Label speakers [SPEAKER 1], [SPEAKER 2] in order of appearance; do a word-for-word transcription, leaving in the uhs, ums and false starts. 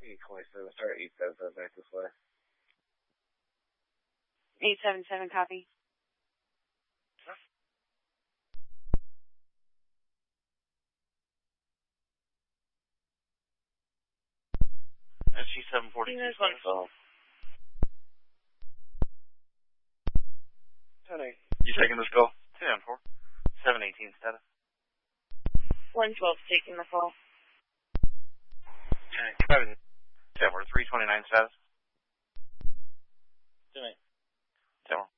[SPEAKER 1] eight twenty-seven, start eight seven seven back this way.
[SPEAKER 2] eight seven seven, copy.
[SPEAKER 3] S G seven forty-two.
[SPEAKER 1] ten eight.
[SPEAKER 3] You taking this call? ten four. seven eighteen status.
[SPEAKER 2] one twelve taking the call.
[SPEAKER 3] seven. ten four. three twenty-nine status.
[SPEAKER 1] ten eight.
[SPEAKER 3] ten four.